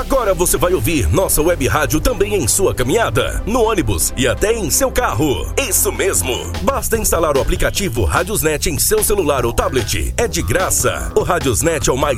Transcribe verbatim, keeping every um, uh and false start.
Agora você vai ouvir nossa web rádio também em sua caminhada, no ônibus e até em seu carro. Isso mesmo! Basta instalar o aplicativo Radiosnet em seu celular ou tablet. É de graça. O Radiosnet é o mais